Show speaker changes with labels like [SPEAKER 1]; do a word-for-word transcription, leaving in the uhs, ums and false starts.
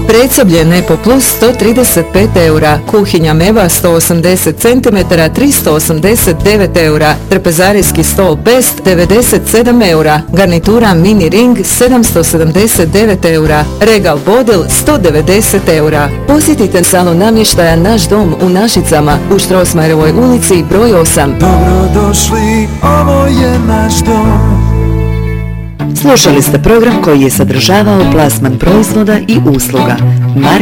[SPEAKER 1] Predsoblje Nepo Plus sto trideset pet eura, kuhinja Meva sto osamdeset centimetara tristo osamdeset devet eura, trpezarijski stol Best devedeset sedam eura, garnitura Mini Ring sedamsto sedamdeset devet eura, Regal Bodil sto devedeset eura. Posjetite salon namještaja Naš dom u Našicama u Štrosmajerovoj ulici broj osam.
[SPEAKER 2] Dobrodošli, ovo je naš dom.
[SPEAKER 3] Slušali ste program koji je sadržavao plasman proizvoda i usluga.